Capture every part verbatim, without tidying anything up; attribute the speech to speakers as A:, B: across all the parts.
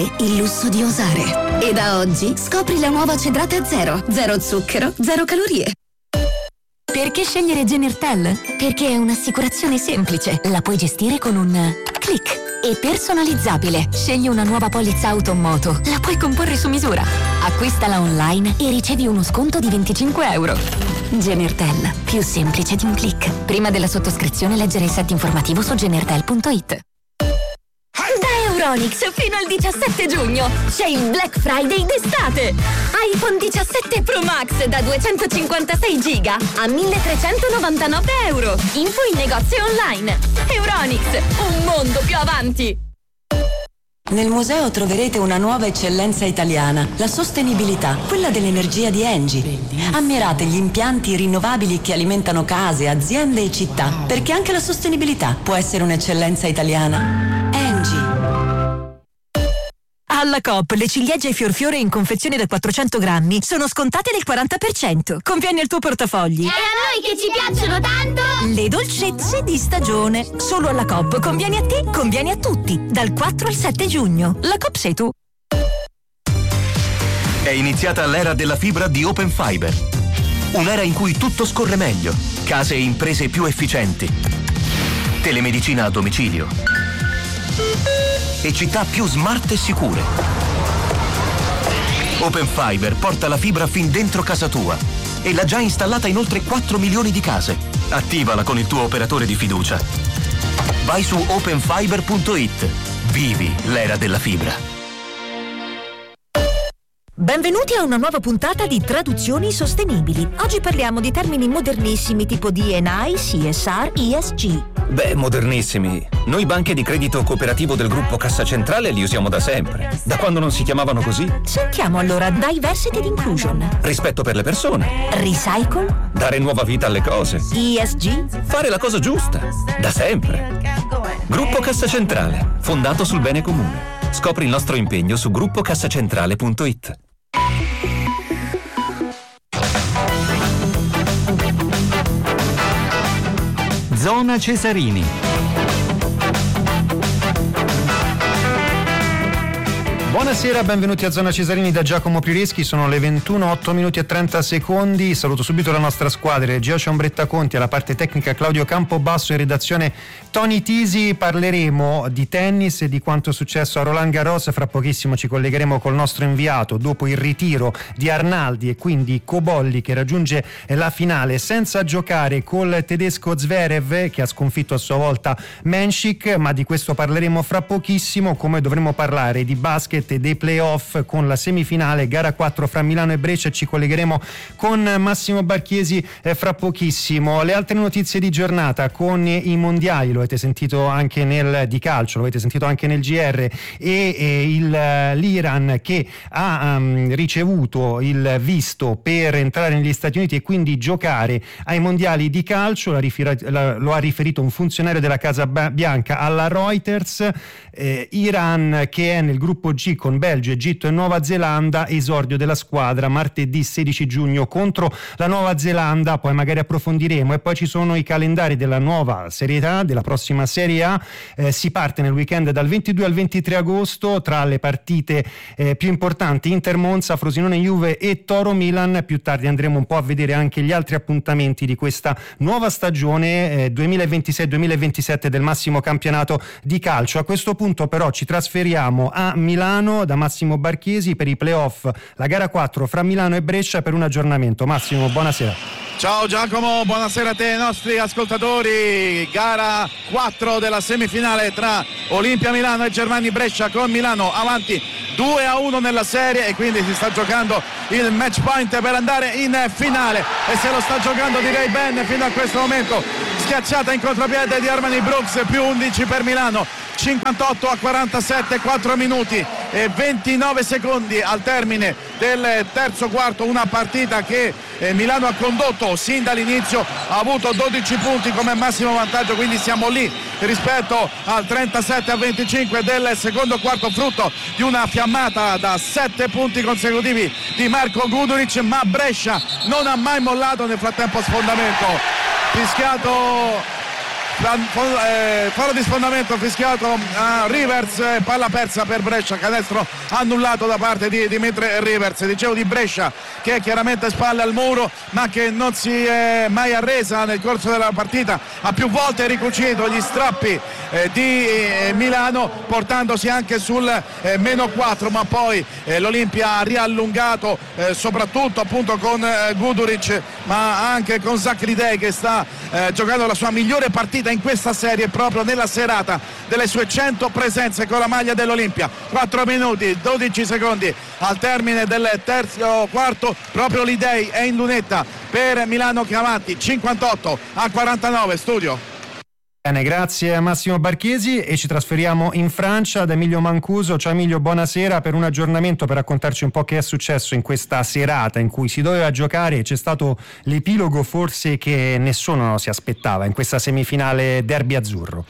A: Il lusso di osare. E da oggi scopri la nuova Cedrate Zero. Zero zucchero, zero calorie. Perché scegliere Genertel? Perché è un'assicurazione semplice. La puoi gestire con un click. E personalizzabile. Scegli una nuova polizza auto o moto. La puoi comporre su misura. Acquistala online e ricevi uno sconto di venticinque euro. Genertel. Più semplice di un click. Prima della sottoscrizione leggere il set informativo su genertel punto it. Da Euronics fino al diciassette giugno c'è il Black Friday d'estate. iPhone diciassette Pro Max da duecentocinquantasei giga a milletrecentonovantanove euro. Info in negozio online. Euronics, un mondo più avanti.
B: Nel museo troverete una nuova eccellenza italiana, la sostenibilità, quella dell'energia di Engie. Ammirate gli impianti rinnovabili che alimentano case, aziende e città, perché anche la sostenibilità può essere un'eccellenza italiana. Engie.
C: Alla Coop le ciliegie e fiorfiore in confezione da quattrocento grammi sono scontate del quaranta per cento. Conviene al tuo portafogli.
D: E a noi che ci piacciono tanto!
C: Le dolcezze di stagione. Solo alla Coop. Conviene a te, conviene a tutti. Dal quattro al sette giugno. La Coop sei tu.
E: È iniziata l'era della fibra di Open Fiber. Un'era in cui tutto scorre meglio. Case e imprese più efficienti. Telemedicina a domicilio. E città più smart e sicure. Open Fiber porta la fibra fin dentro casa tua e l'ha già installata in oltre quattro milioni di case. Attivala con il tuo operatore di fiducia. Vai su open fiber punto it. Vivi l'era della fibra.
C: Benvenuti a una nuova puntata di Traduzioni Sostenibili. Oggi parliamo di termini modernissimi tipo D and I, C S R, E S G.
F: Beh, modernissimi. Noi banche di credito cooperativo del gruppo Cassa Centrale li usiamo da sempre. Da quando non si chiamavano così?
C: Sentiamo allora Diversity and Inclusion.
F: Rispetto per le persone.
C: Recycle.
F: Dare nuova vita alle cose.
C: E S G.
F: Fare la cosa giusta. Da sempre. Gruppo Cassa Centrale. Fondato sul bene comune. Scopri il nostro impegno su gruppo cassacentrale punto it.
G: Zona Cesarini. Buonasera, benvenuti a Zona Cesarini da Giacomo Prireschi. Sono le ventuno, otto minuti e trenta secondi. Saluto subito la nostra squadra, regia Ombretta Conti, alla parte tecnica Claudio Campobasso, in redazione Tony Tisi. Parleremo di tennis e di quanto è successo a Roland Garros. Fra pochissimo ci collegheremo col nostro inviato dopo il ritiro di Arnaldi e quindi Cobolli, che raggiunge la finale senza giocare col tedesco Zverev, che ha sconfitto a sua volta Menchik. Ma di questo parleremo fra pochissimo, come dovremo parlare di basket e dei playoff con la semifinale gara quattro fra Milano e Brescia. Ci collegheremo con Massimo Barchiesi eh, fra pochissimo. Le altre notizie di giornata con i mondiali, lo avete sentito anche nel di calcio, lo avete sentito anche nel G R, e, e il, l'Iran che ha um, ricevuto il visto per entrare negli Stati Uniti e quindi giocare ai mondiali di calcio. La rifer- la, lo ha riferito un funzionario della Casa Bianca alla Reuters. eh, Iran, che è nel gruppo G con Belgio, Egitto e Nuova Zelanda, esordio della squadra martedì sedici giugno contro la Nuova Zelanda. Poi magari approfondiremo. E poi ci sono i calendari della nuova Serie A, della prossima Serie A. Eh, si parte nel weekend dal ventidue al ventitré agosto, tra le partite eh, più importanti Inter Monza, Frosinone Juve e Toro Milan. Più tardi andremo un po' a vedere anche gli altri appuntamenti di questa nuova stagione eh, duemilaventisei duemilaventisette del massimo campionato di calcio. A questo punto però ci trasferiamo a Milano da Massimo Barchiesi per i playoff, la gara quattro fra Milano e Brescia, per un aggiornamento. Massimo, buonasera.
H: Ciao Giacomo, buonasera a te e ai nostri ascoltatori. Gara quattro della semifinale tra Olimpia Milano e Germani Brescia, con Milano avanti due a uno nella serie e quindi si sta giocando il match point per andare in finale, e se lo sta giocando direi bene fino a questo momento. Schiacciata in contropiede di Armani Brooks, più undici per Milano, cinquantotto a quarantasette, quattro minuti e ventinove secondi al termine del terzo quarto. Una partita che eh, Milano ha condotto sin dall'inizio, ha avuto dodici punti come massimo vantaggio, quindi siamo lì rispetto al trentasette a venticinque del secondo quarto, frutto di una fiammata da sette punti consecutivi di Marco Guduric. Ma Brescia non ha mai mollato, nel frattempo sfondamento fischiato fallo di sfondamento fischiato a Rivers, palla persa per Brescia, canestro annullato da parte di Dimitri Rivers. Dicevo di Brescia che è chiaramente spalle al muro, ma che non si è mai arresa nel corso della partita, ha più volte ricucito gli strappi eh, di eh, Milano, portandosi anche sul eh, meno quattro, ma poi eh, l'Olimpia ha riallungato eh, soprattutto appunto con eh, Guduric, ma anche con Zachlidei che sta eh, giocando la sua migliore partita in questa serie proprio nella serata delle sue cento presenze con la maglia dell'Olimpia. Quattro minuti dodici secondi al termine del terzo quarto, proprio Lidei è in lunetta per Milano che avanti cinquantotto a quarantanove. Studio.
G: Bene, grazie a Massimo Barchesi e ci trasferiamo in Francia da Emilio Mancuso. Ciao Emilio, buonasera, per un aggiornamento, per raccontarci un po' che è successo in questa serata in cui si doveva giocare e c'è stato l'epilogo forse che nessuno si aspettava in questa semifinale derby azzurro.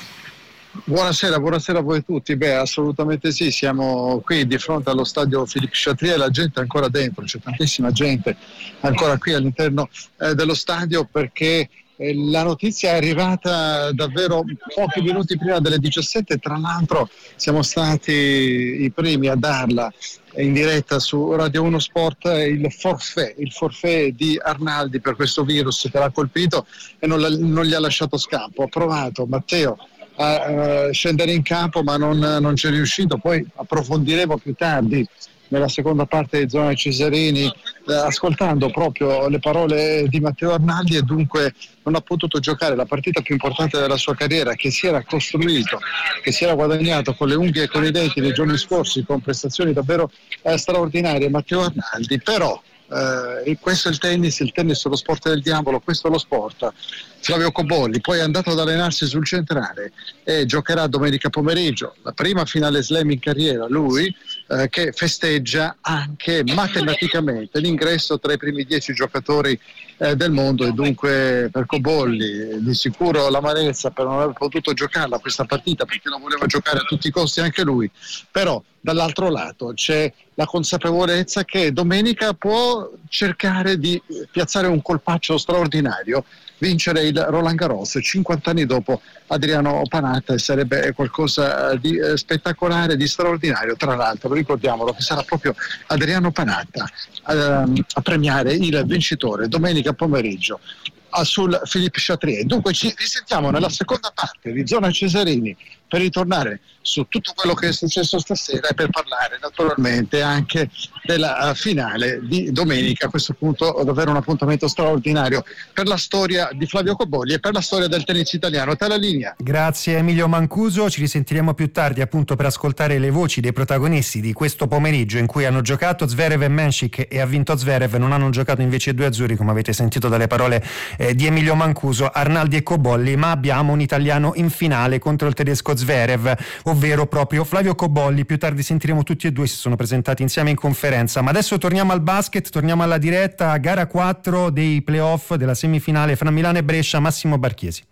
I: Buonasera, buonasera a voi tutti. Beh, assolutamente sì, siamo qui di fronte allo stadio Philippe Chatrier, la gente è ancora dentro, c'è tantissima gente ancora qui all'interno eh, dello stadio, perché eh, la notizia è arrivata davvero pochi minuti prima delle diciassette. Tra l'altro siamo stati i primi a darla in diretta su Radio uno Sport, il forfait, il forfait di Arnaldi per questo virus che l'ha colpito e non, la, non gli ha lasciato scampo. Ha provato Matteo a uh, scendere in campo, ma non, non c'è riuscito. Poi approfondiremo più tardi nella seconda parte di Zona Cesarini eh, ascoltando proprio le parole di Matteo Arnaldi, e dunque non ha potuto giocare la partita più importante della sua carriera, che si era costruito, che si era guadagnato con le unghie e con i denti nei giorni scorsi con prestazioni davvero eh, straordinarie Matteo Arnaldi. Però eh, questo è il tennis, il tennis è lo sport del diavolo, questo è lo sport. Flavio Cobolli poi è andato ad allenarsi sul centrale e giocherà domenica pomeriggio la prima finale slam in carriera, lui eh, che festeggia anche matematicamente l'ingresso tra i primi dieci giocatori eh, del mondo, e dunque per Cobolli di sicuro l'amarezza per non aver potuto giocarla questa partita, perché la voleva giocare a tutti i costi anche lui. Però dall'altro lato c'è la consapevolezza che domenica può cercare di piazzare un colpaccio straordinario, vincere il Roland Garros cinquanta anni dopo Adriano Panatta, e sarebbe qualcosa di eh, spettacolare, di straordinario. Tra l'altro ricordiamolo che sarà proprio Adriano Panatta ehm, a premiare il vincitore domenica pomeriggio a, sul Philippe Chatrier. Dunque ci risentiamo nella seconda parte di Zona Cesarini per ritornare su tutto quello che è successo stasera e per parlare naturalmente anche della finale di domenica. A questo punto davvero un appuntamento straordinario per la storia di Flavio Cobolli e per la storia del tennis italiano. Te la linea.
G: Grazie Emilio Mancuso, ci risentiremo più tardi appunto per ascoltare le voci dei protagonisti di questo pomeriggio in cui hanno giocato Zverev e Menchik, e ha vinto Zverev. Non hanno giocato invece i due azzurri, come avete sentito dalle parole eh, di Emilio Mancuso, Arnaldi e Cobolli, ma abbiamo un italiano in finale contro il tedesco Zverev, ovvero proprio Flavio Cobolli. Più tardi sentiremo tutti e due, si sono presentati insieme in conferenza. Ma adesso torniamo al basket, torniamo alla diretta, gara quattro dei playoff della semifinale fra Milano e Brescia. Massimo Barchiesi.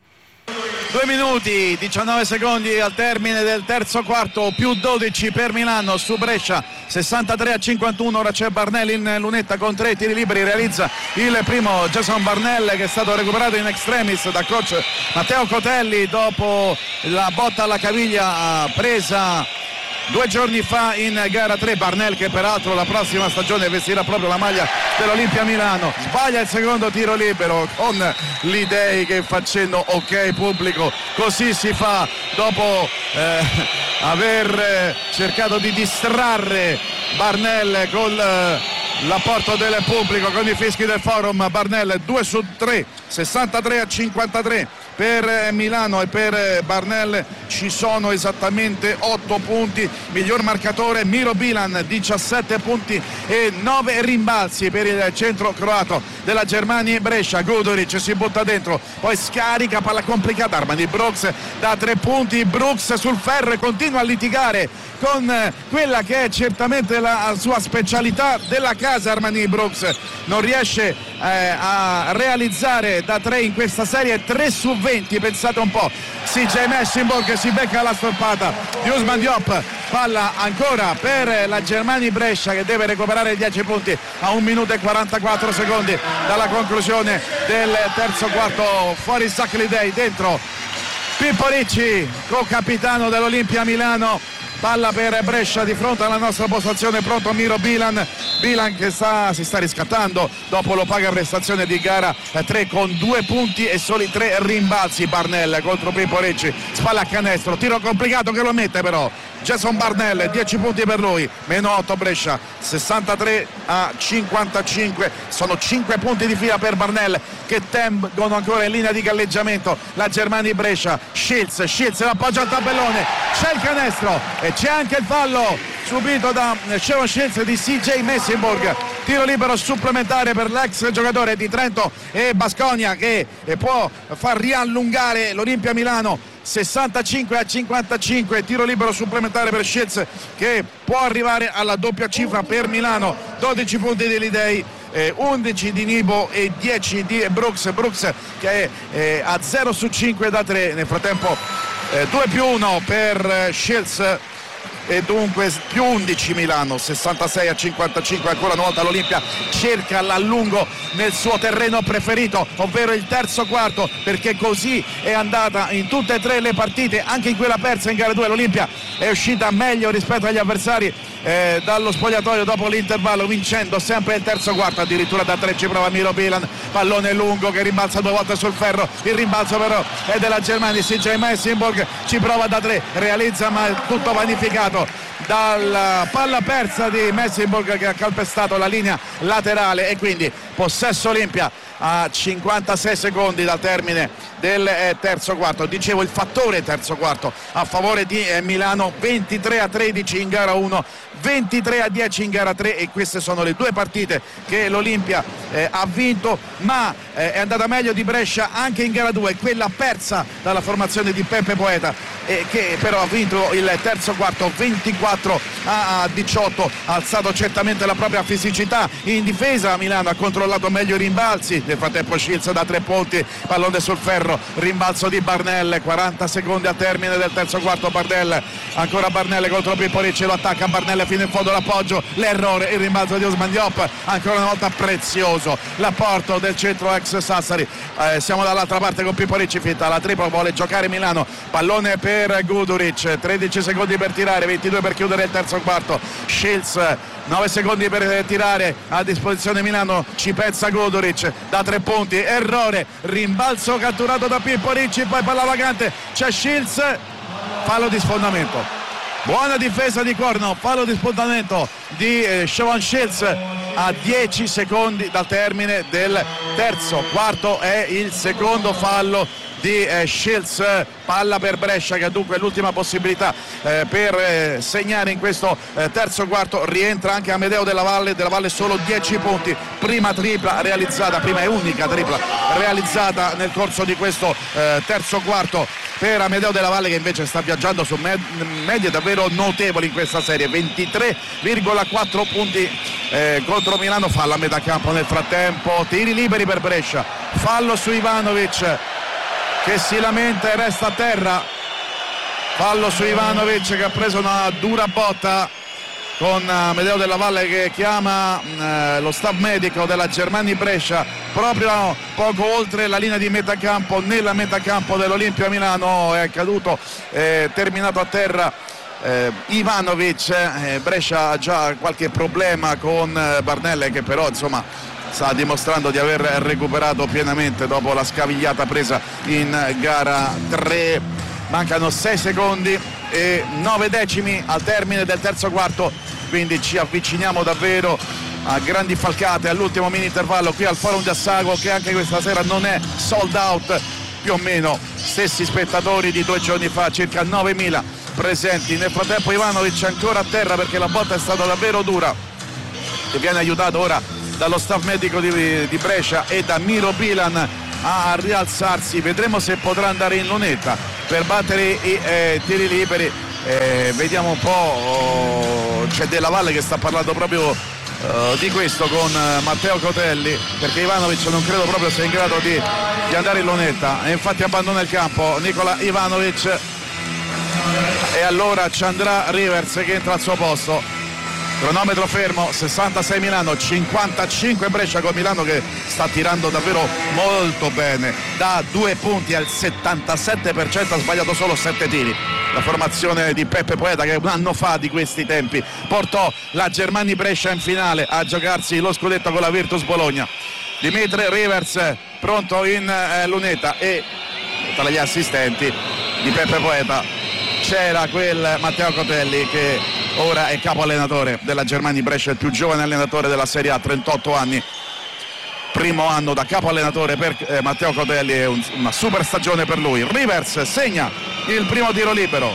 H: Due minuti diciannove secondi al termine del terzo quarto, più dodici per Milano su Brescia, sessantatré a cinquantuno. Ora c'è Barnell in lunetta con tre tiri liberi, realizza il primo Jason Barnell, che è stato recuperato in extremis da coach Matteo Cotelli dopo la botta alla caviglia presa due giorni fa in gara tre. Barnell, che peraltro la prossima stagione vestirà proprio la maglia dell'Olimpia Milano, sbaglia il secondo tiro libero con Lidei che fa cenno ok pubblico, così si fa dopo eh, aver cercato di distrarre Barnell con eh, l'apporto del pubblico, con i fischi del forum. Barnell due su tre, sessantatré a cinquantatré per Milano, e per Barnell ci sono esattamente otto punti. Miglior marcatore Miro Bilan, diciassette punti e nove rimbalzi per il centro croato della Germania Brescia. Guduric si butta dentro, poi scarica, palla complicata, Armani Brooks da tre punti, Brooks sul ferro e continua a litigare con quella che è certamente la sua specialità della casa. Armani Brooks non riesce eh, a realizzare da tre in questa serie, tre su venti, pensate un po'. C J Messinborg che si becca la stoppata di Ousmane Diop, palla ancora per la Germania Brescia che deve recuperare dieci punti a un minuto e quarantaquattro secondi dalla conclusione del terzo quarto. Fuori Zachlidei, dentro Pippo Ricci, co-capitano dell'Olimpia Milano. Palla per Brescia di fronte alla nostra postazione, pronto Miro Bilan. Bilan che sta, si sta riscattando dopo l'opaca prestazione di gara tre con due punti e soli tre rimbalzi. Barnell contro Pippo Ricci, spalla a canestro, tiro complicato che lo mette però Jason Barnell, dieci punti per lui, meno otto Brescia, sessantatré a cinquantacinque, sono cinque punti di fila per Barnell che tengono ancora in linea di galleggiamento la Germania Brescia. Shields, Shields l'appoggia al tabellone, c'è il canestro e c'è anche il fallo subito da Sharon Shields di C J Messinburg. Tiro libero supplementare per l'ex giocatore di Trento e Baskonia che può far riallungare l'Olimpia Milano, sessantacinque a cinquantacinque. Tiro libero supplementare per Shields che può arrivare alla doppia cifra per Milano, dodici punti di Lidei, eh, undici di Nibo e dieci di Brooks. Brooks che è eh, a zero su cinque da tre. Nel frattempo eh, due più uno per eh, Shields e dunque più undici Milano, sessantasei a cinquantacinque. Ancora una volta l'Olimpia cerca l'allungo nel suo terreno preferito, ovvero il terzo quarto, perché così è andata in tutte e tre le partite, anche in quella persa in gara due l'Olimpia è uscita meglio rispetto agli avversari eh, dallo spogliatoio dopo l'intervallo, vincendo sempre il terzo quarto. Addirittura da tre ci prova Miro Bilan, pallone lungo che rimbalza due volte sul ferro, il rimbalzo però è della Germania. C J Messinburg ci prova da tre, realizza ma è tutto vanificato dalla palla persa di Messinburg che ha calpestato la linea laterale e quindi possesso Olimpia a cinquantasei secondi dal termine del eh, terzo quarto. Dicevo il fattore terzo quarto a favore di eh, Milano, ventitré a tredici in gara uno, ventitré a dieci in gara tre, e queste sono le due partite che l'Olimpia eh, ha vinto, ma eh, è andata meglio di Brescia anche in gara due, quella persa dalla formazione di Peppe Poeta, eh, che però ha vinto il terzo quarto ventiquattro a diciotto, ha alzato certamente la propria fisicità in difesa. Milano ha controllato meglio i rimbalzi, nel frattempo Shields da tre punti, pallone sul ferro, rimbalzo di Barnell, quaranta secondi al termine del terzo quarto. Barnell, ancora Barnell contro Pippo Ricci, lo attacca Barnell fino in fondo, l'appoggio, l'errore, il rimbalzo di Osman Diop, ancora una volta prezioso l'apporto del centro ex Sassari. Eh, siamo dall'altra parte con Pippo Ricci, finta la tripla, vuole giocare Milano, pallone per Guduric, tredici secondi per tirare, ventidue per chiudere il terzo quarto. Shields, nove secondi per tirare a disposizione Milano, ci pensa Guduric da tre punti, errore, rimbalzo catturato da Pippo Ricci, poi palla vacante, c'è Shields, fallo di sfondamento. Buona difesa di Corno, fallo di sfondamento di eh, Siobhan Shields a dieci secondi dal termine del terzo quarto, è il secondo fallo di eh, Shields. Palla per Brescia che dunque è l'ultima possibilità eh, per eh, segnare in questo eh, terzo quarto. Rientra anche Amedeo Della Valle, Della Valle solo dieci punti, prima tripla realizzata, prima e unica tripla realizzata nel corso di questo eh, terzo quarto per Amedeo Della Valle, che invece sta viaggiando su med- medie davvero notevoli in questa serie, ventitré virgola quattro punti eh, contro Milano. Fallo a metà campo nel frattempo, tiri liberi per Brescia, fallo su Ivanovic che si lamenta e resta a terra, fallo su Ivanovic che ha preso una dura botta, con Amedeo Della Valle che chiama eh, lo staff medico della Germania Brescia proprio poco oltre la linea di metacampo, nella metacampo dell'Olimpia Milano. È caduto, è terminato a terra eh, Ivanovic. eh, Brescia ha già qualche problema con eh, Barnell, che però insomma sta dimostrando di aver recuperato pienamente dopo la scavigliata presa in gara tre. Mancano sei secondi e nove decimi al termine del terzo quarto, quindi ci avviciniamo davvero a grandi falcate all'ultimo mini intervallo qui al Forum di Assago, che anche questa sera non è sold out, più o meno stessi spettatori di due giorni fa, circa novemila presenti. Nel frattempo Ivanovic è ancora a terra perché la botta è stata davvero dura e viene aiutato ora dallo staff medico di, di Brescia e da Miro Bilan a rialzarsi. Vedremo se potrà andare in lunetta per battere i eh, tiri liberi. Eh, vediamo un po', oh, c'è Della Valle che sta parlando proprio uh, di questo con uh, Matteo Cotelli, perché Ivanovic non credo proprio sia in grado di, di andare in lunetta e infatti abbandona il campo Nikola Ivanovic, e allora ci andrà Rivers che entra al suo posto. cronometro fermo, sessantasei Milano, cinquantacinque Brescia, con Milano che sta tirando davvero molto bene, da due punti al settantasette per cento, ha sbagliato solo sette tiri. La formazione di Peppe Poeta, che un anno fa di questi tempi portò la Germani Brescia in finale a giocarsi lo scudetto con la Virtus Bologna. Dimitri Rivers pronto in eh, lunetta, e tra gli assistenti di Peppe Poeta c'era quel Matteo Cotelli che ora è capo allenatore della Germani Brescia, il più giovane allenatore della Serie A, trentotto anni. Primo anno da capo allenatore per eh, Matteo Cotelli, è un, una super stagione per lui. Rivers segna il primo tiro libero,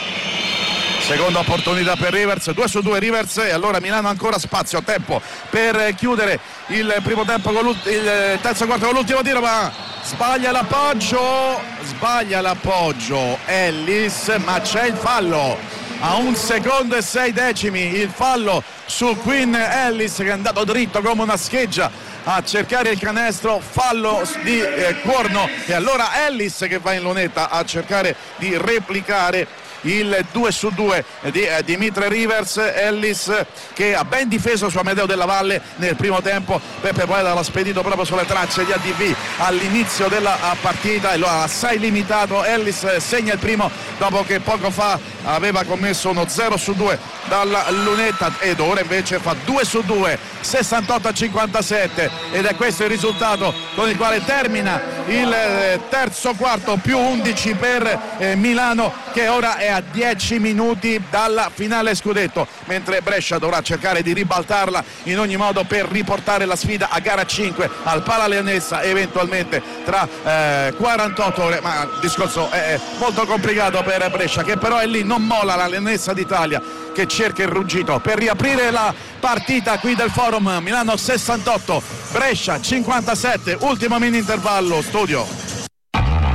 H: seconda opportunità per Rivers, due su due Rivers, e allora Milano ancora spazio, tempo per chiudere il primo tempo con il terzo quarto con l'ultimo tiro, ma sbaglia l'appoggio, sbaglia l'appoggio Ellis, ma c'è il fallo a un secondo e sei decimi, il fallo su Quinn Ellis, che è andato dritto come una scheggia a cercare il canestro, fallo di eh, Cuorno, e allora Ellis che va in lunetta a cercare di replicare il due su due di eh, Dimitri Rivers. Ellis che ha ben difeso su Amedeo Della Valle nel primo tempo. Peppe Poeta l'ha spedito proprio sulle tracce di A D V all'inizio della partita e lo ha assai limitato. Ellis segna il primo dopo che poco fa aveva commesso uno zero su due dalla lunetta, ed ora invece fa due su due, sessantotto a cinquantasette, ed è questo il risultato con il quale termina il eh, terzo quarto, più undici per eh, Milano, che ora è a dieci minuti dalla finale scudetto, mentre Brescia dovrà cercare di ribaltarla in ogni modo per riportare la sfida a gara cinque al Pala Leonessa, eventualmente tra eh, quarantotto ore, ma il discorso è molto complicato per Brescia, che però è lì, non molla, la Leonessa d'Italia che cerca il ruggito per riaprire la partita qui del Forum. Milano sessantotto, Brescia cinquantasette, ultimo mini intervallo. Studio.